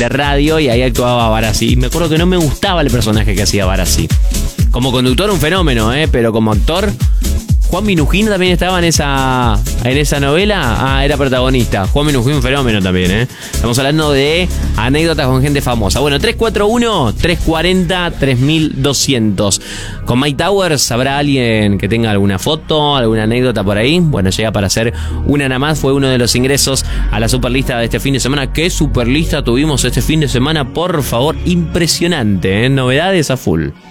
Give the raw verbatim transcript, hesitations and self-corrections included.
de radio y ahí actuaba Barassi. Y me acuerdo que no me gustaba el personaje que hacía Barassi. Como conductor un fenómeno, ¿eh? Pero como actor... Juan Minujín también estaba en esa en esa novela. Ah, era protagonista. Juan Minujín, un fenómeno también, ¿eh? Estamos hablando de anécdotas con gente famosa. Bueno, tres cuatro uno, tres cuatro cero, tres doscientos. Con Mike Towers, ¿habrá alguien que tenga alguna foto, alguna anécdota por ahí? Bueno, llega para hacer una nada más. Fue uno de los ingresos a la superlista de este fin de semana. ¿Qué superlista tuvimos este fin de semana? Por favor, impresionante, ¿eh? Novedades a full.